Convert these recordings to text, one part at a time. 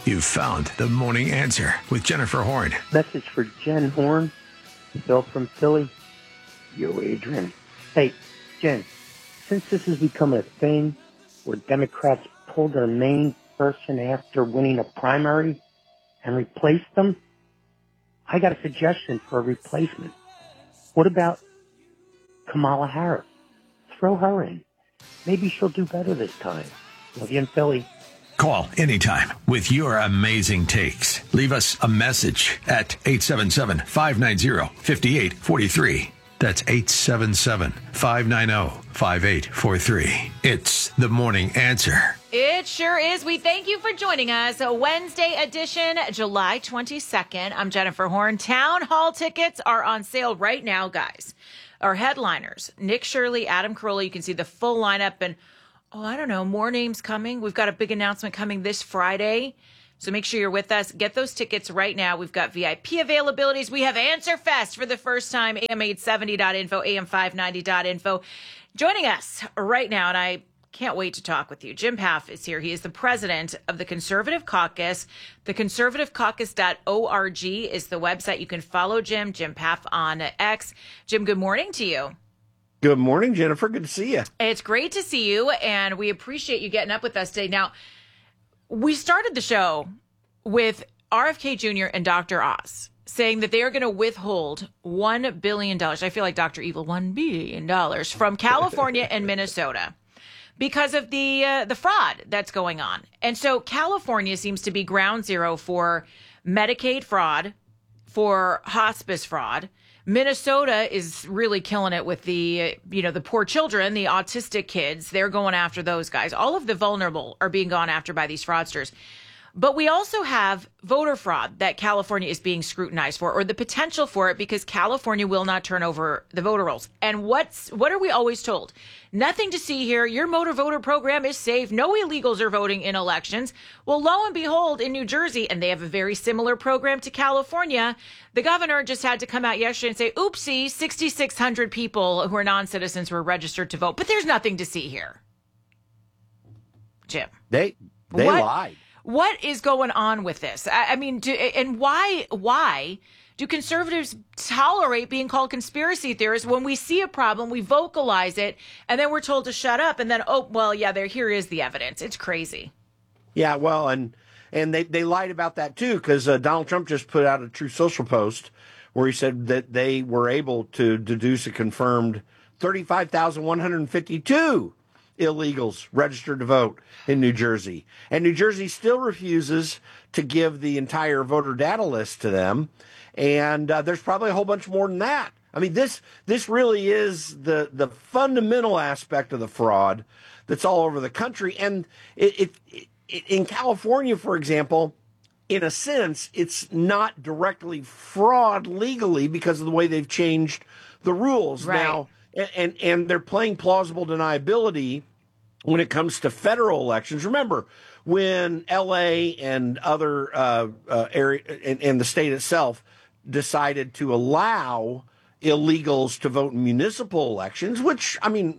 You've found the morning answer with Jennifer Horn. Message for Jen Horn, Bill from Philly. Yo, Adrian. Hey, Jen, since this has become a thing where Democrats pulled their main person after winning a primary and replaced them, I got a suggestion for a replacement. What about Kamala Harris? Throw her in. Maybe she'll do better this time. Love you in Philly. Call anytime with your amazing takes. Leave us a message at 877-590-5843. That's 877-590-5843. It's the morning answer. It sure is. We thank you for joining us. A Wednesday edition, July 22nd. I'm Jennifer Horn. Town hall tickets are on sale right now, guys. Our headliners, Nick Shirley, Adam Carolla. You can see the full lineup and more names coming. We've got a big announcement coming this Friday. So make sure you're with us. Get those tickets right now. We've got VIP availabilities. We have Answer Fest for the first time. AM870.info, AM590.info. Joining us right now, and I can't wait to talk with you. Jim Paff is here. He is the president of the Conservative Caucus. The conservativecaucus.org is the website. You can follow Jim Paff on X. Jim, good morning to you. Good morning, Jennifer. Good to see you. It's great to see you, and we appreciate you getting up with us today. Now, we started the show with RFK Jr. and Dr. Oz saying that they are going to withhold $1 billion. I feel like Dr. Evil, $1 billion from California and Minnesota because of the fraud that's going on. And so California seems to be ground zero for Medicaid fraud, for hospice fraud. Minnesota is really killing it with the poor children, the autistic kids. They're going after those guys. All of the vulnerable are being gone after by these fraudsters. But we also have voter fraud that California is being scrutinized for, or the potential for it, because California will not turn over the voter rolls. And what are we always told? Nothing to see here. Your motor voter program is safe. No illegals are voting in elections. Well, lo and behold, in New Jersey, and they have a very similar program to California, the governor just had to come out yesterday and say, oopsie, 6,600 people who are non-citizens were registered to vote. But there's nothing to see here. Jim. They lied. What is going on with this? I mean, why do conservatives tolerate being called conspiracy theorists when we see a problem, we vocalize it, and then we're told to shut up, and then, here is the evidence. It's crazy. Yeah, well, and they lied about that, too, because Donald Trump just put out a Truth Social post where he said that they were able to deduce a confirmed 35,152 illegals registered to vote in New Jersey. And New Jersey still refuses to give the entire voter data list to them. And there's probably a whole bunch more than that. I mean, this really is the fundamental aspect of the fraud that's all over the country. And it in California, for example, in a sense, it's not directly fraud legally because of the way they've changed the rules. Right. Now, and they're playing plausible deniability when it comes to federal elections. Remember, when L.A. and other area and the state itself decided to allow illegals to vote in municipal elections, which, I mean,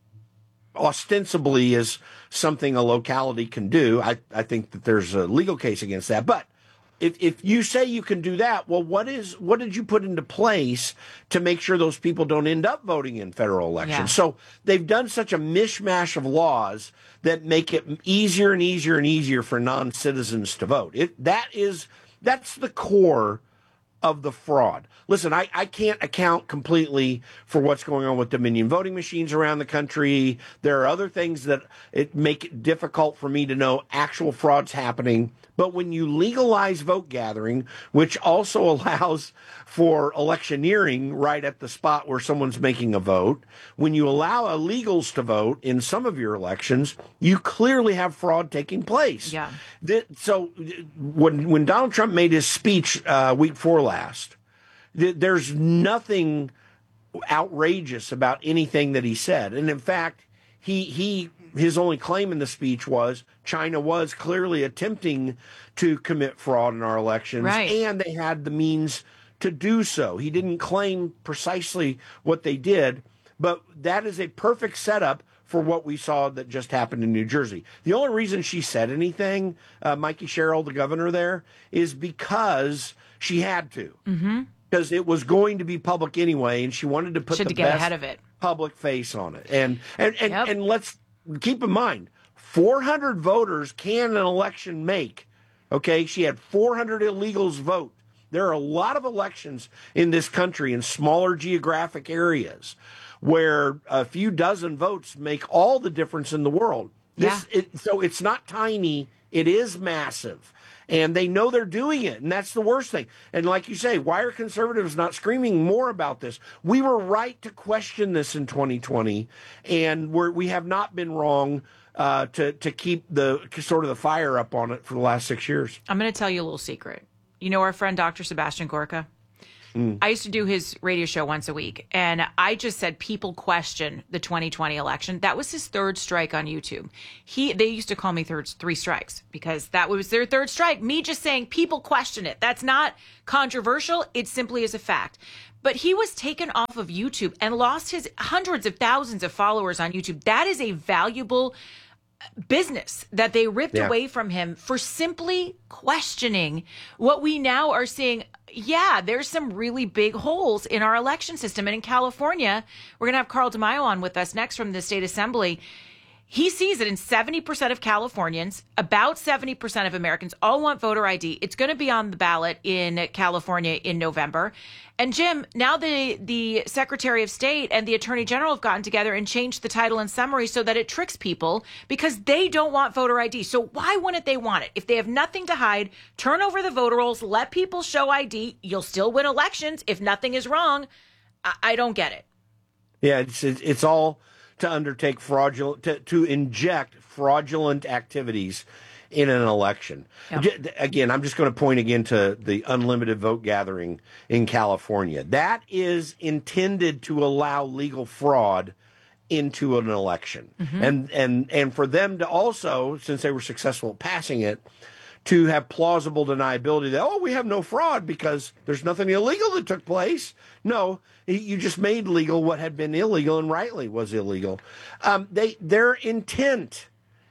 ostensibly is something a locality can do. I think that there's a legal case against that. But if you say you can do that, well, what did you put into place to make sure those people don't end up voting in federal elections? Yeah. So they've done such a mishmash of laws that make it easier and easier and easier for non-citizens to vote. That's the core of the fraud. Listen, I can't account completely for what's going on with Dominion voting machines around the country. There are other things that make it difficult for me to know actual fraud's happening. But when you legalize vote gathering, which also allows for electioneering right at the spot where someone's making a vote, when you allow illegals to vote in some of your elections, you clearly have fraud taking place. Yeah. So when Donald Trump made his speech week before last, there's nothing outrageous about anything that he said. And in fact, his only claim in the speech was China was clearly attempting to commit fraud in our elections, right, and they had the means to do so. He didn't claim precisely what they did, but that is a perfect setup for what we saw that just happened in New Jersey. The only reason she said anything, Mikey Sherrill, the governor there, is because she had to. Mm-hmm. Because it was going to be public anyway, and she wanted to put the get best ahead of it. Public face on it. And let's keep in mind, 400 voters can an election make. Okay, she had 400 illegals vote. There are a lot of elections in this country in smaller geographic areas where a few dozen votes make all the difference in the world. So it's not tiny, it is massive. And they know they're doing it, and that's the worst thing. And like you say, why are conservatives not screaming more about this? We were right to question this in 2020, and we have not been wrong to keep the sort of the fire up on it for the last 6 years. I'm going to tell you a little secret. You know our friend Dr. Sebastian Gorka? I used to do his radio show once a week, and I just said people question the 2020 election. That was his third strike on YouTube. They used to call me three strikes because that was their third strike. Me just saying people question it. That's not controversial. It simply is a fact. But he was taken off of YouTube and lost his hundreds of thousands of followers on YouTube. That is a valuable business that they ripped away from him for simply questioning what we now are seeing. Yeah, there's some really big holes in our election system. And in California, we're going to have Carl DeMaio on with us next from the state assembly. He sees it in 70% of Californians, about 70% of Americans all want voter ID. It's going to be on the ballot in California in November. And Jim, now the Secretary of State and the Attorney General have gotten together and changed the title and summary so that it tricks people because they don't want voter ID. So why wouldn't they want it? If they have nothing to hide, turn over the voter rolls, let people show ID. You'll still win elections if nothing is wrong. I don't get it. Yeah, it's all to undertake to inject fraudulent activities in an election. Yep. Again, I'm just going to point again to the unlimited vote gathering in California. That is intended to allow legal fraud into an election. Mm-hmm. And for them to also, since they were successful at passing it, to have plausible deniability that, we have no fraud because there's nothing illegal that took place. No, you just made legal what had been illegal and rightly was illegal. Their intent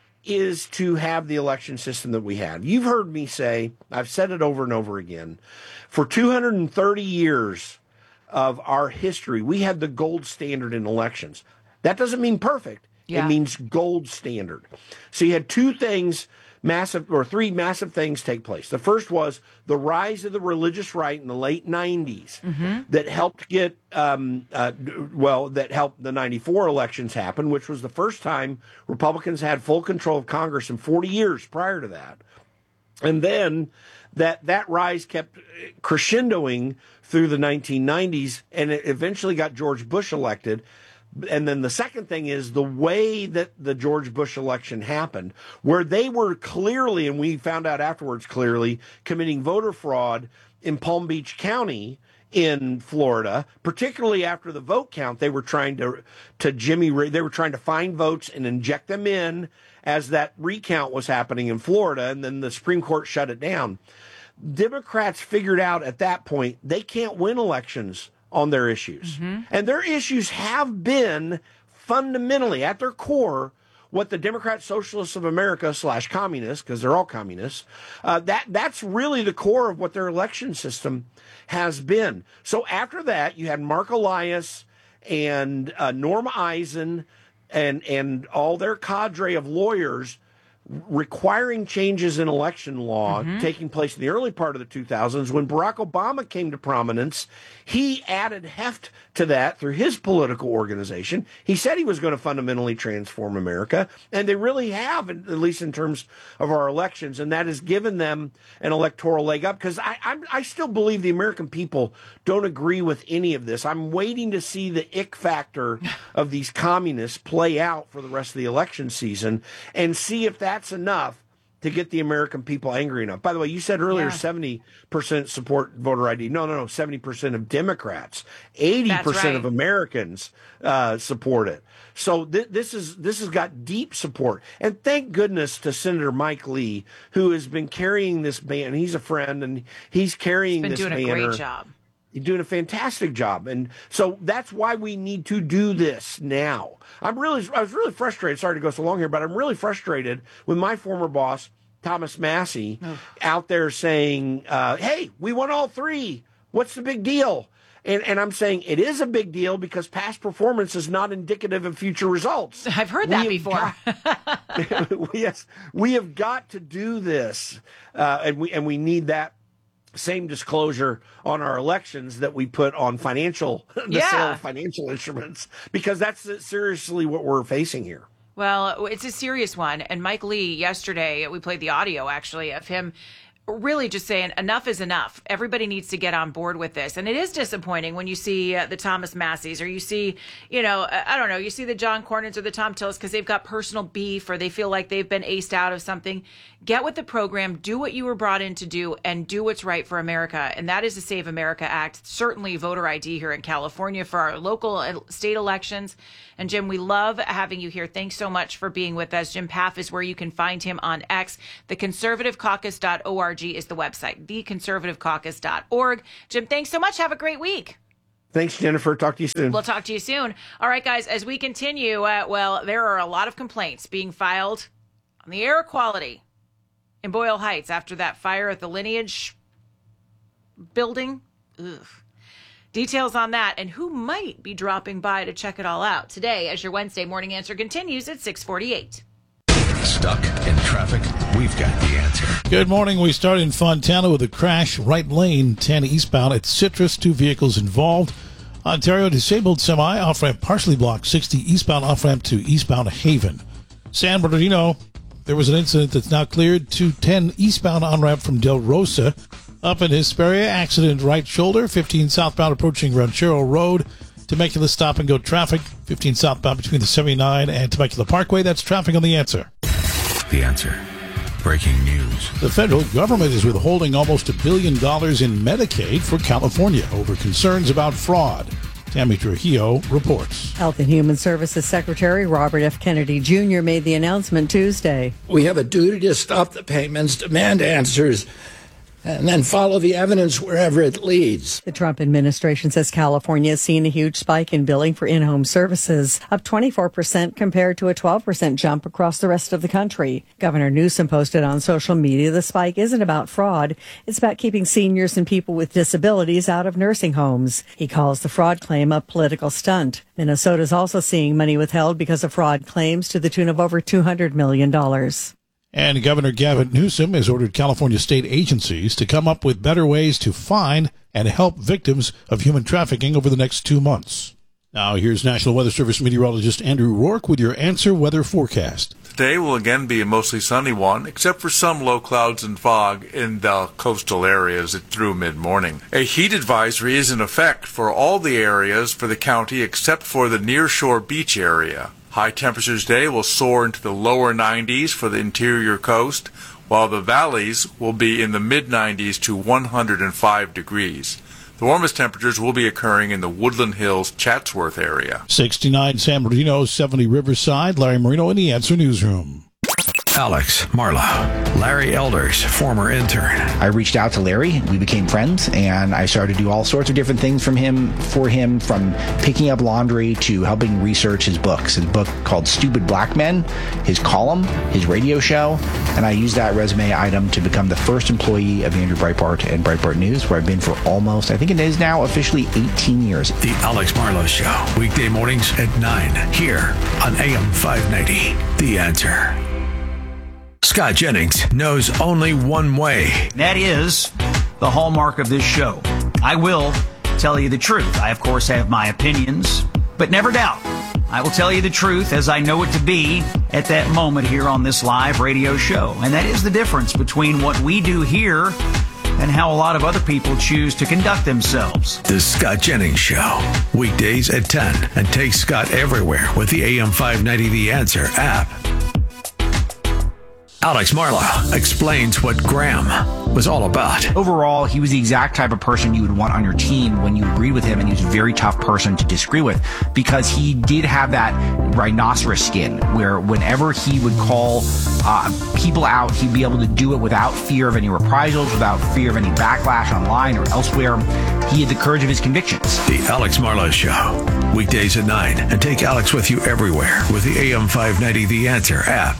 is to have the election system that we have. You've heard me say, I've said it over and over again, for 230 years of our history, we had the gold standard in elections. That doesn't mean perfect. Yeah. It means gold standard. So you had three massive things take place. The first was the rise of the religious right in the late 90s that helped get, that helped the 94 elections happen, which was the first time Republicans had full control of Congress in 40 years prior to that. And then that rise kept crescendoing through the 1990s, and it eventually got George Bush elected. And then the second thing is the way that the George Bush election happened, where they were clearly, and we found out afterwards clearly, committing voter fraud in Palm Beach County in Florida, particularly after the vote count. They were trying they were trying to find votes and inject them in as that recount was happening in Florida, and then the Supreme Court shut it down. Democrats figured out at that point they can't win elections on their issues. And their issues have been fundamentally, at their core, what the Democrat Socialists of America / communists, because they're all communists, that's really the core of what their election system has been. So after that, you had Mark Elias and Norm Eisen and all their cadre of lawyers requiring changes in election law taking place in the early part of the 2000s. When Barack Obama came to prominence, he added heft to that through his political organization. He said he was going to fundamentally transform America, and they really have, at least in terms of our elections, and that has given them an electoral leg up, because I still believe the American people don't agree with any of this. I'm waiting to see the ick factor of these communists play out for the rest of the election season and see if that's enough to get the American people angry enough. By the way, you said earlier 70% support voter ID. No, 70% of Democrats. 80% of Americans support it. So this has got deep support. And thank goodness to Senator Mike Lee, who has been carrying this banner. He's a friend, and he's carrying this banner. He's been doing a great job. You're doing a fantastic job. And so that's why we need to do this now. I was really frustrated. Sorry to go so long here, but I'm really frustrated with my former boss, Thomas Massey, out there saying, hey, we won all three. What's the big deal? And I'm saying it is a big deal because past performance is not indicative of future results. I've heard that before. Yes, we have got to do this, and we need that same disclosure on our elections that we put on sale of financial instruments, because that's seriously what we're facing here. Well, it's a serious one. And Mike Lee, yesterday, we played the audio, actually, of him really just saying enough is enough. Everybody needs to get on board with this. And it is disappointing when you see the Thomas Masseys, or you see, I don't know, you see the John Cornyn's or the Tom Tillis because they've got personal beef or they feel like they've been aced out of something. Get with the program, do what you were brought in to do, and do what's right for America. And that is the Save America Act, certainly voter ID here in California for our local state elections. And Jim, we love having you here. Thanks so much for being with us. Jim Paff is where you can find him on X. TheConservativeCaucus.org is the website, TheConservativeCaucus.org. Jim, thanks so much. Have a great week. Thanks, Jennifer. Talk to you soon. We'll talk to you soon. All right, guys, as we continue, there are a lot of complaints being filed on the air quality in Boyle Heights after that fire at the Lineage building. Ugh. Details on that and who might be dropping by to check it all out today as your Wednesday Morning Answer continues at 6:48. Stuck in traffic? We've got the answer. Good morning. We start in Fontana with a crash, right lane, 10 eastbound at Citrus. 2 vehicles involved. Ontario disabled semi, off-ramp partially blocked, 60 eastbound off-ramp to eastbound Haven. San Bernardino, there was an incident that's now cleared. 210 eastbound on-ramp from Del Rosa. Up in Hesperia, accident right shoulder, 15 southbound approaching Ranchero Road. Temecula stop-and-go traffic, 15 southbound between the 79 and Temecula Parkway. That's traffic on The Answer. The Answer. Breaking news. The federal government is withholding almost $1 billion in Medicaid for California over concerns about fraud. Tammy Trujillo reports. Health and Human Services Secretary Robert F. Kennedy Jr. made the announcement Tuesday. We have a duty to stop the payments, demand answers, and then follow the evidence wherever it leads. The Trump administration says California has seen a huge spike in billing for in-home services, up 24% compared to a 12% jump across the rest of the country. Governor Newsom posted on social media the spike isn't about fraud. It's about keeping seniors and people with disabilities out of nursing homes. He calls the fraud claim a political stunt. Minnesota is also seeing money withheld because of fraud claims to the tune of over $200 million. And Governor Gavin Newsom has ordered California state agencies to come up with better ways to find and help victims of human trafficking over the next 2 months. Now, here's National Weather Service meteorologist Andrew Rourke with your Answer Weather forecast. Today will again be a mostly sunny one, except for some low clouds and fog in the coastal areas through mid-morning. A heat advisory is in effect for all the areas for the county except for the nearshore beach area. High temperatures today will soar into the lower 90s for the interior coast, while the valleys will be in the mid-90s to 105 degrees. The warmest temperatures will be occurring in the Woodland Hills, Chatsworth area. 69 San Bernardino, 70 Riverside. Larry Marino in the Answer Newsroom. Alex Marlowe, Larry Elders, former intern. I reached out to Larry. We became friends, and I started to do all sorts of different things for him, from picking up laundry to helping research his books. His book called Stupid Black Men, his column, his radio show, and I used that resume item to become the first employee of Andrew Breitbart and Breitbart News, where I've been for almost, I think it is now officially 18 years. The Alex Marlowe Show, weekday mornings at 9, here on AM 590. The Answer. Scott Jennings knows only one way. That is the hallmark of this show. I will tell you the truth. I, of course, have my opinions, but never doubt. I will tell you the truth as I know it to be at that moment here on this live radio show. And that is the difference between what we do here and how a lot of other people choose to conduct themselves. The Scott Jennings Show, weekdays at 10. And take Scott everywhere with the AM 590 The Answer app. Alex Marlow explains what Graham was all about. Overall, he was the exact type of person you would want on your team when you agreed with him, and he was a very tough person to disagree with because he did have that rhinoceros skin where whenever he would call people out, he'd be able to do it without fear of any reprisals, without fear of any backlash online or elsewhere. He had the courage of his convictions. The Alex Marlow Show, weekdays at 9, and take Alex with you everywhere with the AM 590 The Answer app.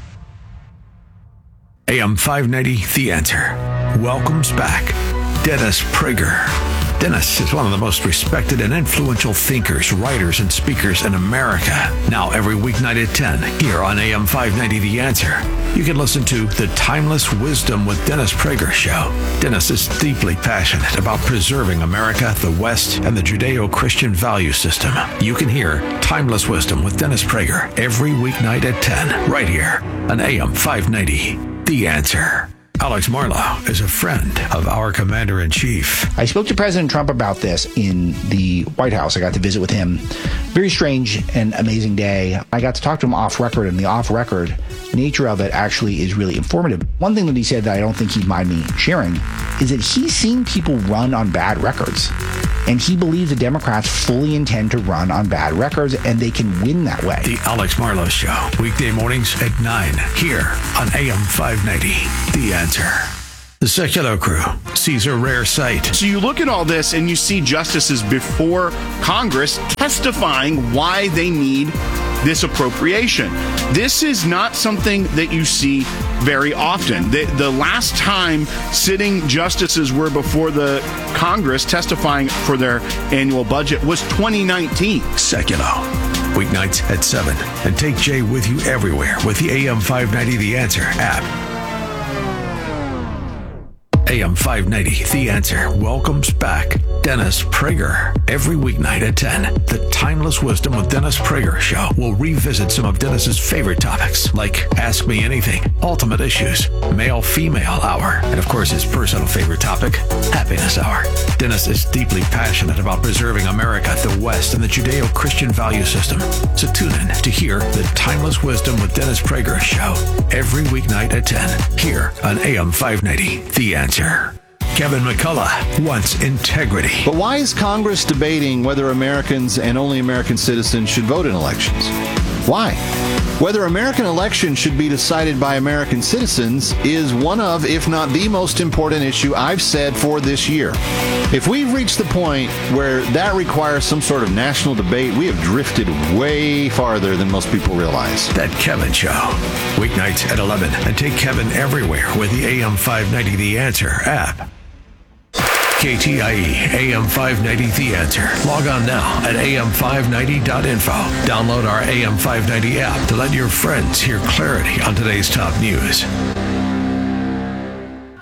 AM 590 The Answer welcomes back Dennis Prager. Dennis is one of the most respected and influential thinkers, writers, and speakers in America. Now every weeknight at 10 here on AM 590 The Answer, you can listen to The Timeless Wisdom with Dennis Prager show. Dennis is deeply passionate about preserving America, the West, and the Judeo-Christian value system. You can hear Timeless Wisdom with Dennis Prager every weeknight at 10 right here on AM 590 The Answer. Alex Marlow is a friend of our Commander-in-Chief. I spoke to President Trump about this in the White House. I got to visit with him. Very strange and amazing day. I got to talk to him off record, and the off-record nature of it actually is really informative. One thing that he said that I don't think he'd mind me sharing is that he's seen people run on bad records. And he believes the Democrats fully intend to run on bad records, and they can win that way. The Alex Marlow Show, weekday mornings at 9, here on AM 590. The Answer. The Secular Crew sees a rare sight. So you look at all this and you see justices before Congress testifying why they need this appropriation. This is not something that you see very often. The last time sitting justices were before the Congress testifying for their annual budget was 2019. Secular. Weeknights at 7. And take Jay with you everywhere with the AM 590 The Answer app. AM 590 The Answer welcomes back Dennis Prager. Every weeknight at 10, the Timeless Wisdom with Dennis Prager show will revisit some of Dennis's favorite topics, like Ask Me Anything, Ultimate Issues, Male-Female Hour, and of course his personal favorite topic, Happiness Hour. Dennis is deeply passionate about preserving America, the West, and the Judeo-Christian value system. So tune in to hear the Timeless Wisdom with Dennis Prager show every weeknight at 10, here on AM 590 The Answer. Kevin McCullough wants integrity. But why is Congress debating whether Americans and only American citizens should vote in elections? Why? Whether American elections should be decided by American citizens is one of, if not the most important issue I've said for this year. If we've reached the point where that requires some sort of national debate, we have drifted way farther than most people realize. That Kevin Show. Weeknights at 11. And take Kevin everywhere with the AM 590 The Answer app. KTIE AM 590 The Answer. Log on now at am590.info. Download our AM 590 app to let your friends hear clarity on today's top news.